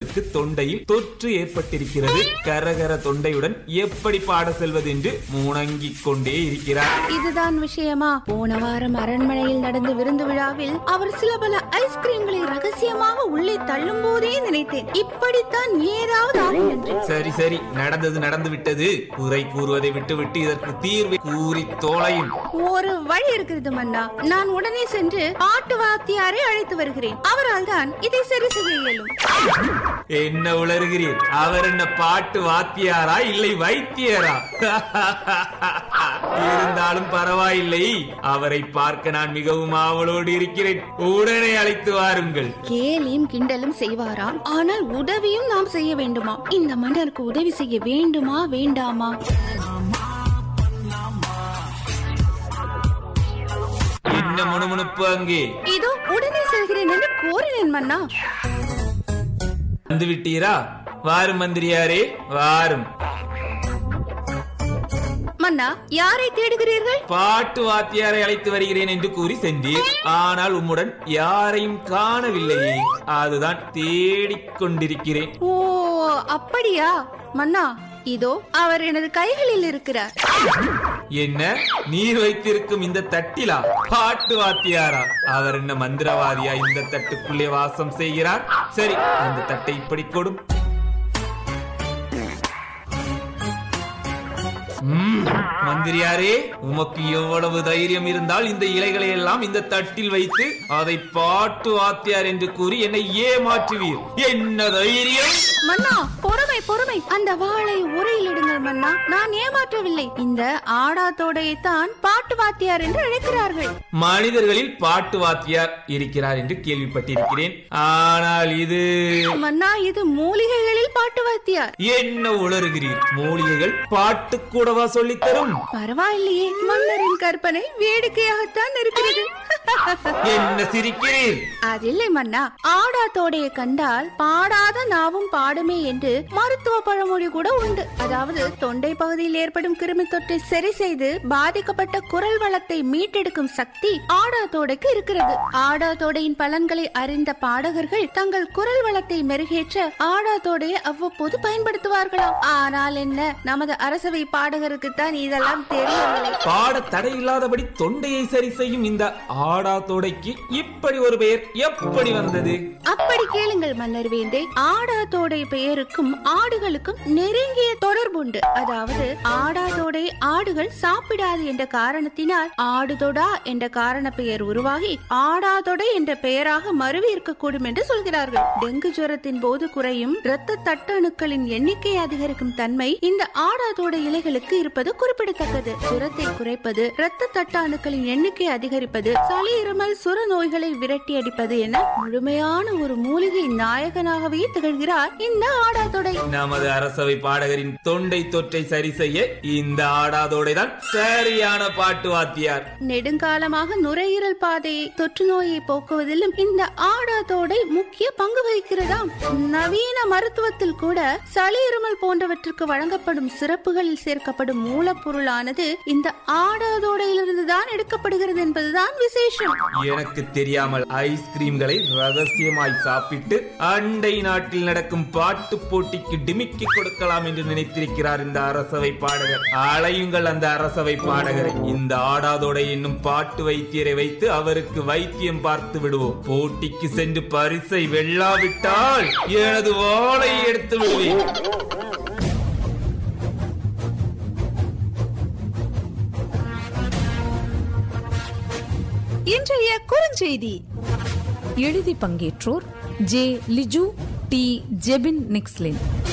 இவருக்கு தொண்டையில் தொற்று ஏற்பட்டிருக்கிறது. கரகர தொண்டையுடன் எப்படி பாட செல்வது என்று முணங்கிக் கொண்டே இருக்கிறார். இதுதான் விஷயமா? போன வாரம் அரண்மனையில் நடந்த விருந்து விழாவில் அவர் சில பல ஐஸ்கிரீம்களை ரகசியமாக உள்ளே தள்ளும் போதே நினைத்தேன், இப்படித்தான் ஏதாவது ஆகும் என்று. சரி சரி, நடந்தது நடந்து விட்டது. குறை கூறுவதை விட்டுவிட்டு இதற்கு தீர்வை கூறி தோளையும். ஒரு வழி இருக்கிறது மன்னா. நான் உடனே சென்று பாட்டு வாத்தியாரை அழைத்து வருகிறேன். அவரால் தான் இதை சரி செய்ய இயலும். என்ன உளறுகிறீர்? அவர் என்ன பாட்டு வாத்தியாரா இல்லை வைத்தியரா? இருந்தாலும் பரவாயில்லை, அவரை பார்க்க நான் மிகவும் ஆவலோடு இருக்கிறேன். உடனே அழைத்து வாருங்கள். கேலியும் கிண்டலும் செய்வாராம், ஆனால் உதவியும் நாம் செய்ய வேண்டுமா? இந்த மன்னருக்கு உதவி செய்ய வேண்டுமா வேண்டாமா? என்ன முணுமுணுப்பு அங்கே? இதோ உடனே செல்கிறேன் என்று கோரினேன் மன்னா. வந்து விட்டீரா? வாரும் மந்திரியாரே, வாரும். மன்னா, யாரை தேடுகிறீர்கள்? பாட்டு வாத்தியாரை அழைத்து வருகிறேன் என்று கூறி சென்றீர். ஆனால் உம்முடன் யாரையும் காணவில்லையே, அதுதான் தேடிக்கொண்டிருக்கிறேன். ஓ, அப்படியா மன்னா? இதோ அவர் எனது கைகளில் இருக்கிறார். என்ன, நீர் வைத்திருக்கும் இந்த தட்டிலா? பாட்டு வாத்தியாரா? அவர் என்ன மந்திரவாதியா இந்த தட்டுக்குள்ளே வாசம் செய்கிறார்? சரி, அந்த தட்டை இப்படி கொடும். மந்திரியாரே, உமக்கு எவ்வளவு தைரியம் இருந்தால் இந்த இலைகளை எல்லாம் இந்த தட்டில் வைத்து அதை பாட்டு வாத்தியார் என்று கூறி என்னை ஏமாற்றுவீர்? என்ன தைரியம்? மன்னா, பொறுமை பொறுமை. அந்த வாளை உரையிலிடுங்கள் மன்னா. நான் ஏமாற்றவில்லை. இந்த ஆடாத்தோடையைத்தான் பாட்டு வாத்தியார் என்று அழைக்கிறார்கள். மனிதர்களில் பாட்டு வாத்தியார் இருக்கிறார் என்று கேள்விப்பட்டிருக்கிறேன். ஆனால் இது மன்னா, இது மூலிகைகளில் பாட்டு வாத்தியார். என்ன உளறுகிறீர்? மூலிகைகள் பாட்டு கூடவா சொல்லித்தரும்? பரவாயில்லையே, மன்னரின் கற்பனை வேடிக்கையாகத்தான் இருக்கிறது. என்ன சிரிக்கிறீர்? அதில்லை மன்னா, ஆடாத்தோடையை கண்டால் பாடாத நாவும் பாடுமே என்று மருத்துவ பழமொழி கூட உண்டு. அதாவது தொண்டை பகுதியில் ஏற்படும் கிருமி தொற்றை சரி செய்து பாதிக்கப்பட்ட குரல் வளத்தை மீட்டெடுக்கும் சக்தி ஆடாத்தோடைக்கு இருக்கிறது. ஆடாத்தோடையின் பலன்களை அறிந்த பாடகர்கள் தங்கள் குரல் வளத்தை மெருகேற்ற ஆடாத்தோடையை அவ்வப்போது பயன்படுத்துவார்களாம். ஆனால் என்ன, நமது அரசவை பாடகருக்கு தான் இதெல்லாம் தெரியவில்லை. பாட தடை இல்லாதபடி தொண்டையை சரி செய்யும் இந்த ஆடாத்தோடைக்கு இப்படி ஒரு பெயர் எப்படி வந்தது? அப்படி கேளுங்கள் மன்னர் வேந்தே. ஆடாத்தோடை பெயருக்கும் ஆடுகளுக்கும் நெருங்கிய தொடர்புண்டு. அதாவது ஆடாதோடை ஆடுகள் சாப்பிடாது என்ற காரணத்தினால் ஆடுதொடா என்ற காரண பெயர் உருவாகி ஆடாதொடை என்ற பெயராக மருவி இருக்கக்கூடும் என்று சொல்கிறார்கள். டெங்கு ஜுரத்தின் போது குறையும் இரத்த தட்டணுக்களின் எண்ணிக்கை அதிகரிக்கும் தன்மை இந்த ஆடாதோடை இலைகளுக்கு இருப்பது குறிப்பிடத்தக்கது. ஜுரத்தை குறைப்பது, இரத்த தட்டாணுக்களின் எண்ணிக்கை அதிகரிப்பது, சளி இருமல் சுர நோய்களை விரட்டி அடிப்பது என முழுமையான ஒரு மூலிகை நாயகனாகவே திகழ்கிறார் இந்த ஆடாதோடை. நமது அரசவை பாடகரின் தொண்டை தொற்றை சரி செய்ய இந்த ஆடாதோடை தான் சரியான பாட்டு வாத்தியார். நெடுங்காலமாக நுரையீரல் பாதையை தொற்று நோயை போக்குவதிலும் இந்த ஆடாதோடை முக்கிய பங்கு வகிக்கிறதாம். நவீன மருத்துவத்தில் கூட சளி இருமல் போன்றவற்றுக்கு வழங்கப்படும் சிறப்புகளில் சேர்க்கப்படும் மூலப்பொருளானது இந்த ஆடாதோடையிலிருந்து தான் எடுக்கப்படுகிறது என்பதுதான் விசேஷம். எனக்கு தெரியாமல் ஐஸ்கிரீம்களை ரகசியமாய் சாப்பிட்டு அண்டை நாட்டில் நடக்கும் பாட்டு போட்டிக்கு டிமிக்கி கொடுக்கலாம் என்று நினைத்திருக்கிறார் இந்த அரசவை பாடகர். அலையுங்கள் அந்த அரசவை பாடகரை. இந்த ஆடாதோடை என்னும் பாட்டு வைத்தியரை வைத்து அவருக்கு வைத்தியம் பார்த்து விடுவோம். போட்டிக்கு சென்று பரிசை வெல்லாவிட்டால் எனது வாளை எடுத்து விடுவேன். இன்றைய குறுஞ்செய்தி எழுதி பங்கேற்றோர் ஜே லிஜு, டி ஜெபின் நிக்ஸ்லின்.